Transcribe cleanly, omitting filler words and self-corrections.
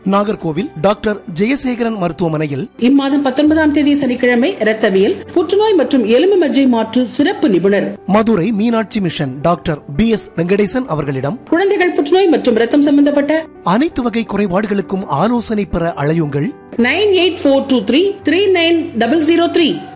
Nagercoil doctor Jayasekaran மருத்துவமனையில் இம்மாதம் 19ஆம் தேதி சனிக்கிழமை இரத்தவியல், புற்றுநோய் மற்றும் எலும்பு மஜ்ஜை மாற்று சிறப்பு நிபுணர். Madurai Meenakshi mission doctor BS Venkatesan அவர்களிடம் குழந்தைகள் புற்றுநோய் மற்றும் ரத்தம் சம்பந்தப்பட்ட அனைத்து வகை குறைபாடுகளுக்கும் ஆலோசனை பெற அழையுங்கள். 9842339003.